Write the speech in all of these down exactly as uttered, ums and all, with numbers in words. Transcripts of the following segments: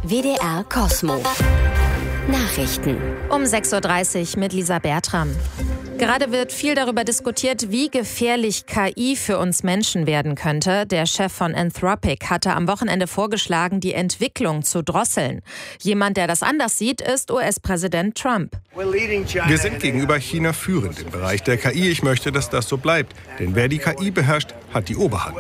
W D R Kosmo. Nachrichten. Um sechs Uhr dreißig mit Lisa Bertram. Gerade wird viel darüber diskutiert, wie gefährlich K I für uns Menschen werden könnte. Der Chef von Anthropic hatte am Wochenende vorgeschlagen, die Entwicklung zu drosseln. Jemand, der das anders sieht, ist U S-Präsident Trump. Wir sind gegenüber China führend im Bereich der K I. Ich möchte, dass das so bleibt. Denn wer die K I beherrscht, hat die Oberhand.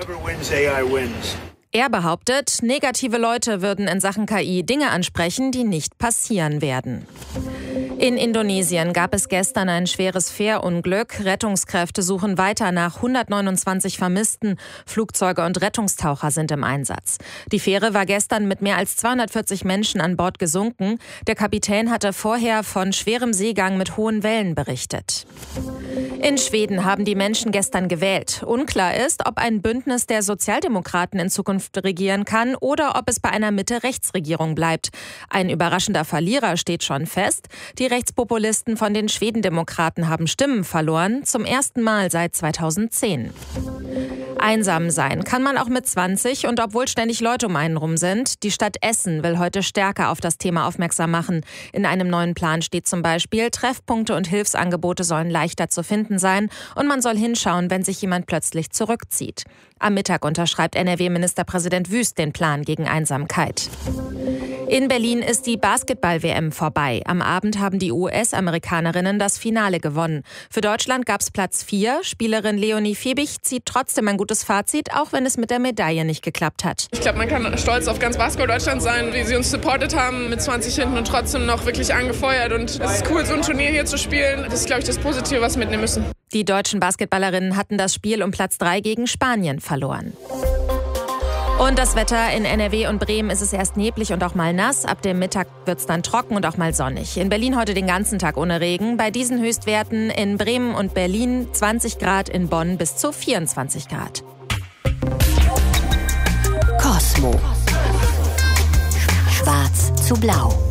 Er behauptet, negative Leute würden in Sachen K I Dinge ansprechen, die nicht passieren werden. In Indonesien gab es gestern ein schweres Fährunglück. Rettungskräfte suchen weiter nach hundertneunundzwanzig Vermissten. Flugzeuge und Rettungstaucher sind im Einsatz. Die Fähre war gestern mit mehr als zweihundertvierzig Menschen an Bord gesunken. Der Kapitän hatte vorher von schwerem Seegang mit hohen Wellen berichtet. In Schweden haben die Menschen gestern gewählt. Unklar ist, ob ein Bündnis der Sozialdemokraten in Zukunft regieren kann oder ob es bei einer Mitte-Rechts-Regierung bleibt. Ein überraschender Verlierer steht schon fest. Die Rechtspopulisten von den Schwedendemokraten haben Stimmen verloren, zum ersten Mal seit zweitausendzehn. Einsam sein kann man auch mit zwanzig und obwohl ständig Leute um einen rum sind. Die Stadt Essen will heute stärker auf das Thema aufmerksam machen. In einem neuen Plan steht zum Beispiel, Treffpunkte und Hilfsangebote sollen leichter zu finden sein und man soll hinschauen, wenn sich jemand plötzlich zurückzieht. Am Mittag unterschreibt N R W-Ministerpräsident Wüst den Plan gegen Einsamkeit. In Berlin ist die Basketball-W M vorbei. Am Abend haben die U S-Amerikanerinnen das Finale gewonnen. Für Deutschland gab es Platz vier. Spielerin Leonie Fiebig zieht trotzdem ein gutes Fazit, auch wenn es mit der Medaille nicht geklappt hat. Ich glaube, man kann stolz auf ganz Basketball-Deutschland sein, wie sie uns supportet haben mit zwanzig hinten und trotzdem noch wirklich angefeuert. Und es ist cool, so ein Turnier hier zu spielen. Das ist, glaube ich, das Positive, was wir mitnehmen müssen. Die deutschen Basketballerinnen hatten das Spiel um Platz drei gegen Spanien verloren. Und das Wetter in N R W und Bremen ist es erst neblig und auch mal nass. Ab dem Mittag wird es dann trocken und auch mal sonnig. In Berlin heute den ganzen Tag ohne Regen. Bei diesen Höchstwerten in Bremen und Berlin zwanzig Grad, in Bonn bis zu vierundzwanzig Grad. Kosmo. Schwarz zu blau.